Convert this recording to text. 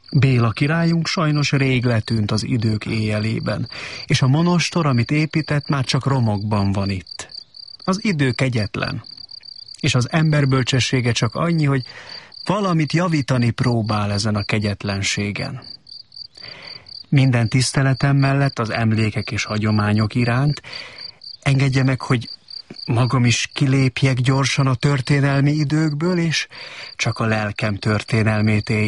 Béla királyunk sajnos rég letűnt az idők éjjelében, és a monostor, amit épített, már csak romokban van itt. Az idő kegyetlen, és az ember bölcsessége csak annyi, hogy valamit javítani próbál ezen a kegyetlenségen. Minden tiszteletem mellett az emlékek és hagyományok iránt engedje meg, hogy magam is kilépjek gyorsan a történelmi időkből, és csak a lelkem történelmét éljek